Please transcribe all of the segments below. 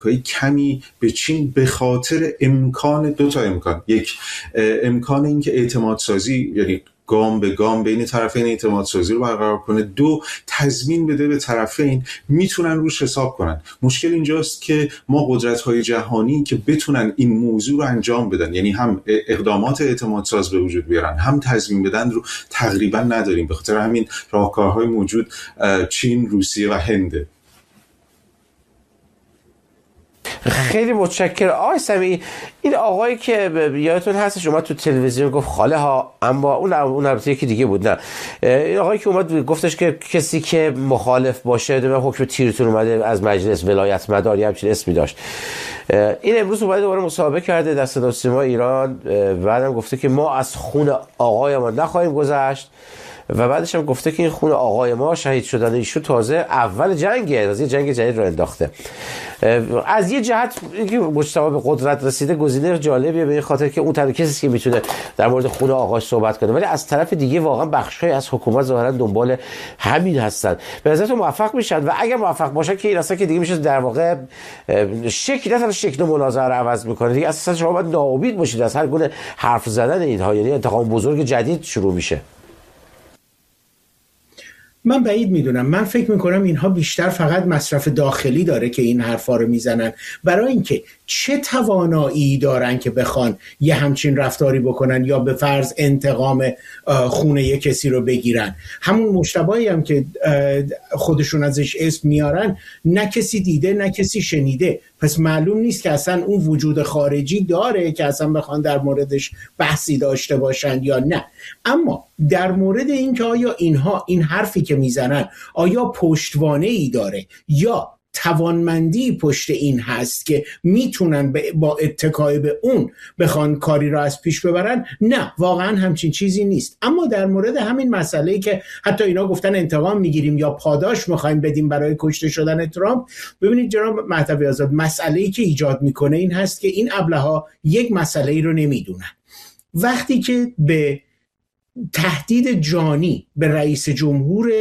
کمی به چین به خاطر امکان دو تا امکان، یک امکان اینکه اعتماد سازی، یعنی گام به گام بین طرفین اعتماد سازی رو برقرار کنه، دو تضمین بده به طرفین میتونن روش حساب کنن. مشکل اینجاست که ما قدرت‌های جهانی که بتونن این موضوع رو انجام بدن، یعنی هم اقدامات اعتماد ساز به وجود بیارن هم تضمین بدن، رو تقریبا نداریم. به خاطر همین راهکارهای موجود چین، روسیه و هنده. خیلی متشکرم آقای سمیعی. این آقایی که یادتون هست شما تو تلویزیون گفت خاله ها، اما اون البته یکی دیگه بود، نه این آقایی که اومد گفتش که کسی که مخالف باشه حکم تیرتون اومده از مجلس، ولایت مدار یا همچین اسمی داشت. این امروز اومده دوباره مصاحبه کرده در صدا و سیما ایران، بعدم گفته که ما از خون آقای ما نخواهیم گذشت و بعدش هم گفته که این خون آقای ما شهید شدن ایشون تازه اول جنگه، از یه جنگ جدید رو انداخته. از یه جهت اینکه مجتمع به قدرت رسیده گزینه جالبیه به این خاطر که اون تنها کسی که میتونه در مورد خون آقاش صحبت کنه، ولی از طرف دیگه واقعا بخشای از حکومت ظاهرا دنبال همین هستن. به نظرتون موفق میشن؟ و اگر موفق باشن که این اصلا که دیگه میشه در واقع شکل مناظره رو عوض میکنه دیگه، اصلا شما باید ناامید باشید از هر گونه حرف زدن اینها، یعنی انتقام بزرگ جدید شروع میشه. من بعید میدونم. من فکر میکنم اینها بیشتر فقط مصرف داخلی داره که این حرفا رو میزنن، برای اینکه چه توانایی دارن که بخوان یه همچین رفتاری بکنن یا به فرض انتقام خونه یه کسی رو بگیرن. همون مشتبایی هم که خودشون ازش اسم میارن، نه کسی دیده نه کسی شنیده، پس معلوم نیست که اصلا اون وجود خارجی داره که اصلا بخوان در موردش بحثی داشته باشن یا نه. اما در مورد اینکه آیا اینها این حرفی که میزنن آیا پشتوانه‌ای داره یا توانمندی پشت این هست که میتونن با اتکای به اون بخوان کاری را از پیش ببرن، نه، واقعا همچین چیزی نیست. اما در مورد همین مسئله‌ای که حتی اینا گفتن انتقام میگیریم یا پاداش میخوایم بدیم برای کشته شدن ترامپ، ببینید جناب مهدوی آزاد، مسئله‌ای که ایجاد میکنه این هست که این ابله‌ها یک مسئله‌ای رو نمیدونن. وقتی که به تهدید جانی به رئیس جمهور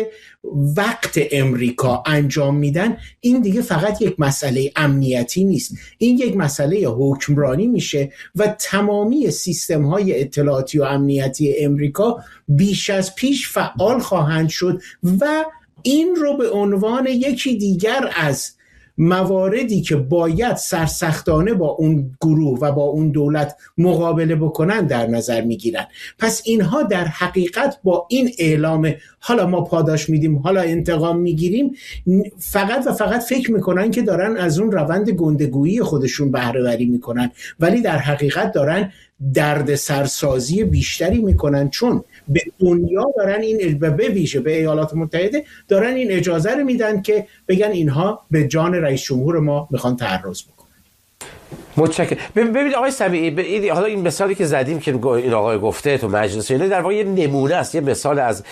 وقت امریکا انجام میدن، این دیگه فقط یک مسئله امنیتی نیست، این یک مسئله حکمرانی میشه و تمامی سیستم های اطلاعاتی و امنیتی امریکا بیش از پیش فعال خواهند شد و این رو به عنوان یکی دیگر از مواردی که باید سرسختانه با اون گروه و با اون دولت مقابله بکنن در نظر میگیرن. پس اینها در حقیقت با این اعلام حالا ما پاداش میدیم، حالا انتقام میگیریم، فقط و فقط فکر میکنن که دارن از اون روند گندگویی خودشون بهره وری میکنن، ولی در حقیقت دارن درد سرسازی بیشتری میکنن، چون به دنیا دارن این به ویژه به ایالات متحده دارن این اجازه رو میدن که بگن اینها به جان رئیس جمهور ما میخوان تعرض بکنن. متشکرم. ببینید آقای سمیعی، حالا این مثالی که زدیم که این آقای گفته تو مجلس، اینه در واقع یه نمونه است، یه مثال از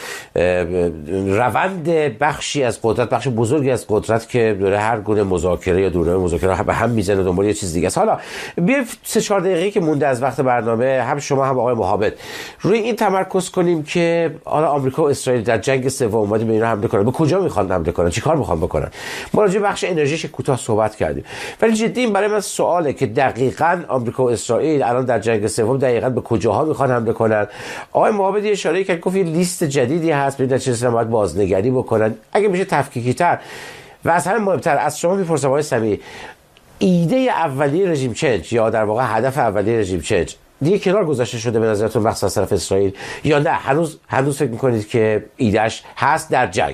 روند بخشی از قدرت، بخش بزرگی از قدرت که داره هر گونه مذاکره یا دوره مذاکره به هم میزنه دنبال یه چیز دیگه است. حالا بیا 3-4 دقیقه‌ای که مونده از وقت برنامه، هم شما هم آقای محابط روی این تمرکز کنیم که حالا آمریکا و اسرائیل در جنگ سوم اومدن به اینا حمله کنن، به کجا میخوان حمله کنن، چیکار میخوان بکنن. ما راجع به بخش انرژیش کوتاه صحبت کردیم، ولی جدی برای من سواله که دقیقاً آمریکا و اسرائیل الان در جنگ سوم دقیقاً به کجاها میخوان حمله کنن. آقای محابط اشاره کرد، گفت یه لیست جدیدی هست، ببینید چه چیزا باید بازنگری بکنن. اگه میشه تفکیکی‌تر و از همه مهمتر از شما میپرسم آقای سمیعی، ایده اولیه رژیم چنج یا در واقع هدف اولیه رژیم چنج دیگه کنار گذاشته شده به نظرتون مخصوصا از طرف اسرائیل، یا نه هنوز فکر میکنید که ایدهش هست در جنگ؟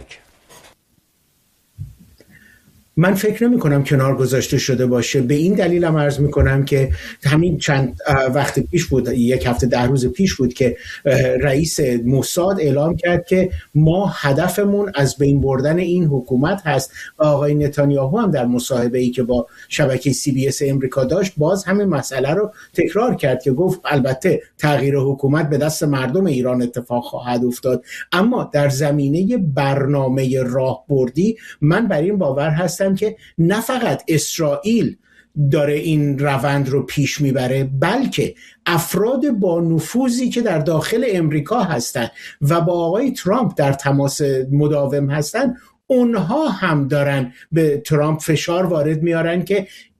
من فکر نمی کنم کنار گذاشته شده باشه. به این دلیل هم عرض می کنم که همین چند وقت پیش بود، 1 هفته 10 روز پیش بود که رئیس موساد اعلام کرد که ما هدفمون از بین بردن این حکومت هست و آقای نتانیاهو هم در مصاحبه‌ای که با شبکه CBS امریکا داشت باز همین مسئله رو تکرار کرد که گفت البته تغییر حکومت به دست مردم ایران اتفاق خواهد افتاد، اما در زمینه برنامه راهبردی من بر این باور هستم که نه فقط اسرائیل داره این روند رو پیش میبره، بلکه افراد با نفوذی که در داخل امریکا هستن و با آقای ترامپ در تماس مداوم هستن، اونها هم دارن به ترامپ فشار وارد میارن که